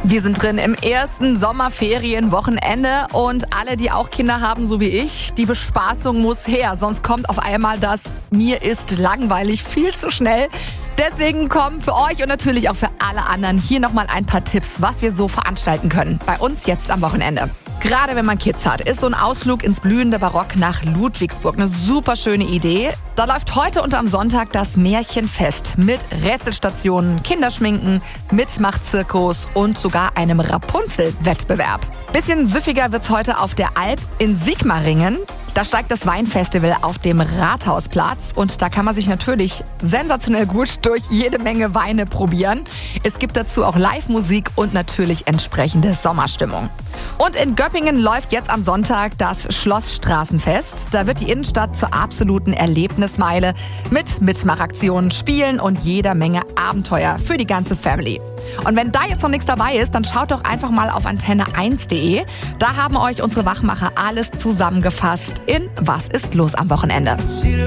Wir sind drin im ersten Sommerferienwochenende und alle, die auch Kinder haben, so wie ich, die Bespaßung muss her. Sonst kommt auf einmal das "Mir ist langweilig" viel zu schnell. Deswegen kommen für euch und natürlich auch für alle anderen hier nochmal ein paar Tipps, was wir so veranstalten können. Bei uns jetzt am Wochenende. Gerade wenn man Kids hat, ist so ein Ausflug ins blühende Barock nach Ludwigsburg eine super schöne Idee. Da läuft heute und am Sonntag das Märchenfest mit Rätselstationen, Kinderschminken, Mitmachzirkus und sogar einem Rapunzel-Wettbewerb. Bisschen süffiger wird's heute auf der Alp in Sigmaringen. Da steigt das Weinfestival auf dem Rathausplatz und da kann man sich natürlich sensationell gut durch jede Menge Weine probieren. Es gibt dazu auch Live-Musik und natürlich entsprechende Sommerstimmung. Und in Göppingen läuft jetzt am Sonntag das Schlossstraßenfest. Da wird die Innenstadt zur absoluten Erlebnismeile mit Mitmachaktionen, Spielen und jeder Menge Abenteuer für die ganze Family. Und wenn da jetzt noch nichts dabei ist, dann schaut doch einfach mal auf antenne1.de. Da haben euch unsere Wachmacher alles zusammengefasst in Was ist los am Wochenende.